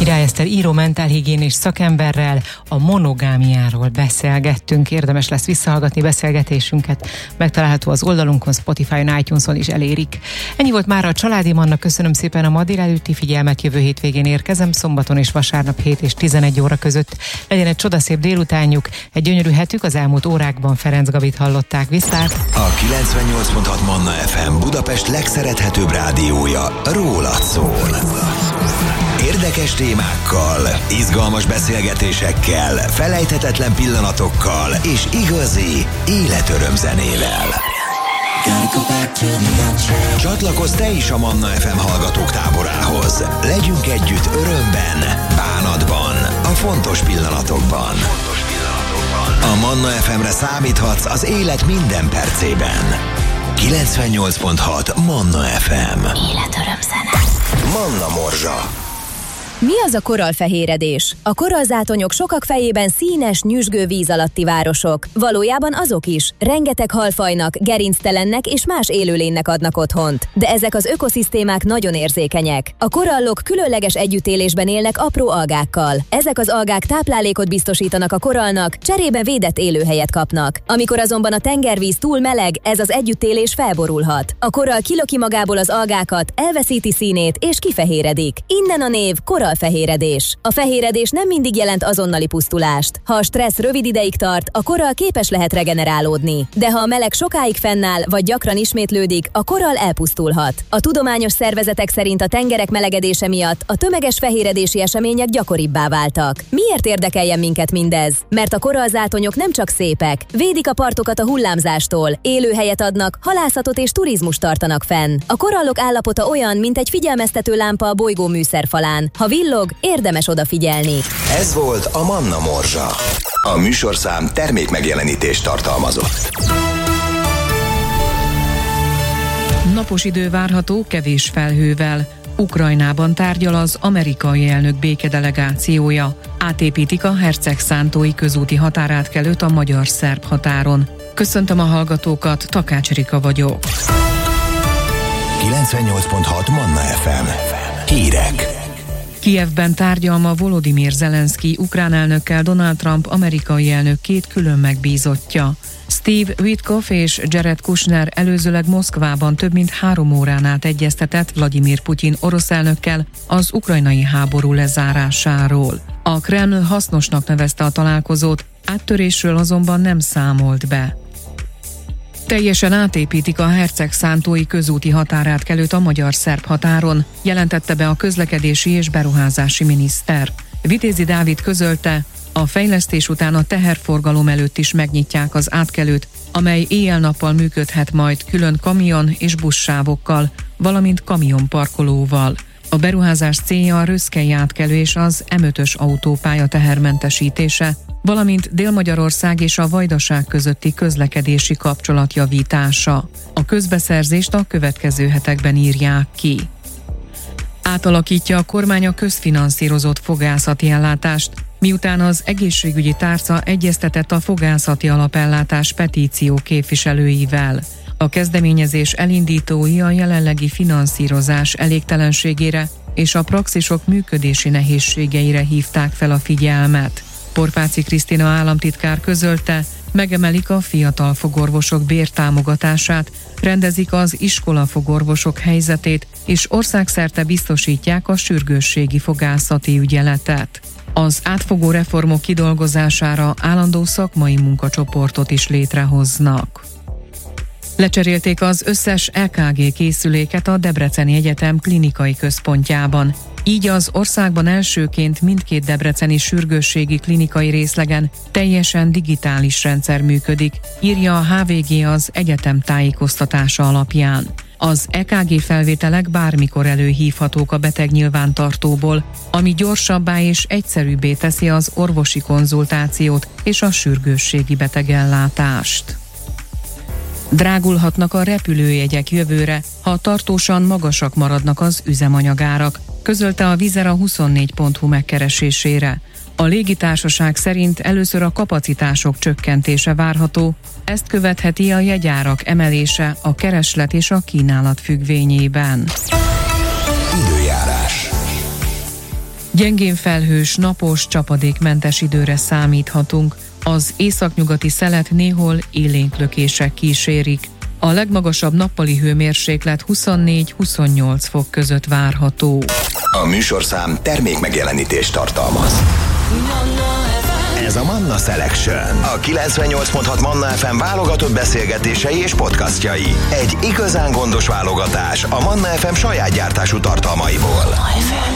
Király Eszter író mentálhigiénés szakemberrel a monogámiáról beszélgettünk. Érdemes lesz visszahallgatni beszélgetésünket. Megtalálható az oldalunkon, Spotify-on, iTunes-on is elérik. Ennyi volt már a Családi Manna. Köszönöm szépen a ma délelőtti figyelmet. Jövő hétvégén érkezem, szombaton és vasárnap 7 és 11 óra között. Legyen egy csodaszép délutánjuk, egy gyönyörű hetük. Az elmúlt órákban Ferenc Gabit hallották. Viszlát! A 98.6 Manna FM Budapest legszerethetőbb rádiója rólad szól. Érdekes témákkal, izgalmas beszélgetésekkel, felejthetetlen pillanatokkal és igazi életörömzenével. Csatlakozz te is a Manna FM hallgatók táborához. Legyünk együtt örömben, bánatban, a fontos pillanatokban. A Manna FM-re számíthatsz az élet minden percében. 98.6 Manna FM. Életörömzene. Manna Morzsa. Mi az a korallfehéredés? A korallzátonyok sokak fejében színes, nyüzsgő víz alatti városok. Valójában azok is. Rengeteg halfajnak, gerinctelennek és más élőlénynek adnak otthont. De ezek az ökoszisztémák nagyon érzékenyek. A korallok különleges együttélésben élnek apró algákkal. Ezek az algák táplálékot biztosítanak a korallnak, cserébe védett élőhelyet kapnak. Amikor azonban a tengervíz túl meleg, ez az együttélés felborulhat. A korall kilöki magából az algákat, elveszíti színét és kifehéredik. Innen a név korallfehéredés. A fehéredés nem mindig jelent azonnali pusztulást. Ha a stressz rövid ideig tart, a korall képes lehet regenerálódni. De ha a meleg sokáig fennáll, vagy gyakran ismétlődik, a korall elpusztulhat. A tudományos szervezetek szerint a tengerek melegedése miatt a tömeges fehéredési események gyakoribbá váltak. Miért érdekeljen minket mindez? Mert a korallzátonyok nem csak szépek, védik a partokat a hullámzástól, élőhelyet adnak, halászatot és turizmust tartanak fenn. A korallok állapota olyan, mint egy figyelmeztető lámpa a bolygó műszerfalán. Ha villog, érdemes odafigyelni. Ez volt a Manna Morzsa. A műsorszám termékmegjelenítést tartalmazott. Napos idő várható, kevés felhővel. Ukrajnában tárgyal az amerikai elnök békedelegációja. Átépítik a hercegszántói közúti határátkelőt a magyar-szerb határon. Köszöntöm a hallgatókat, Takács Rika vagyok. 98.6 Manna FM. Hírek. Kijevben tárgyal ma Volodymyr Zelenszky ukrán elnökkel Donald Trump amerikai elnök két külön megbízottja. Steve Witkoff és Jared Kushner előzőleg Moszkvában több mint 3 órán át egyeztetett Vladimir Putyin orosz elnökkel az ukrajnai háború lezárásáról. A Kreml hasznosnak nevezte a találkozót, áttörésről azonban nem számolt be. Teljesen átépítik a hercegszántói közúti határátkelőt a magyar-szerb határon, jelentette be a közlekedési és beruházási miniszter. Vitézi Dávid közölte, a fejlesztés után a teherforgalom előtt is megnyitják az átkelőt, amely éjjel-nappal működhet majd külön kamion és buszsávokkal, valamint kamionparkolóval. A beruházás célja a Röszkei átkelő és az M5-ös autópálya tehermentesítése, valamint Dél-Magyarország és a Vajdaság közötti közlekedési kapcsolat javítása. A közbeszerzést a következő hetekben írják ki. Átalakítja a kormány a közfinanszírozott fogászati ellátást, miután az egészségügyi tárca egyeztetett a fogászati alapellátás petíció képviselőivel. A kezdeményezés elindítói a jelenlegi finanszírozás elégtelenségére és a praxisok működési nehézségeire hívták fel a figyelmet. Porpáci Krisztina államtitkár közölte, megemelik a fiatal fogorvosok bértámogatását, rendezik az iskolafogorvosok helyzetét, és országszerte biztosítják a sürgősségi fogászati ügyeletet. Az átfogó reformok kidolgozására állandó szakmai munkacsoportot is létrehoznak. Lecserélték az összes EKG készüléket a Debreceni Egyetem klinikai központjában. Így az országban elsőként mindkét debreceni sürgősségi klinikai részlegen teljesen digitális rendszer működik, írja a HVG az egyetem tájékoztatása alapján. Az EKG felvételek bármikor előhívhatók a betegnyilvántartóból, ami gyorsabbá és egyszerűbbé teszi az orvosi konzultációt és a sürgősségi betegellátást. Drágulhatnak a repülőjegyek jövőre, ha tartósan magasak maradnak az üzemanyagárak, közölte a Vizera 24.hu megkeresésére. A légitársaság szerint először a kapacitások csökkentése várható, ezt követheti a jegyárak emelése a kereslet és a kínálat függvényében. Időjárás. Gyengén felhős, napos, csapadékmentes időre számíthatunk. Az északnyugati szelet néhol élénklökések kísérik. A legmagasabb nappali hőmérséklet 24-28 fok között várható. A műsorszám termékmegjelenítést tartalmaz. Ez a Manna Selection, a 98.6 Manna FM válogatott beszélgetései és podcastjai. Egy igazán gondos válogatás a Manna FM saját gyártású tartalmaiból.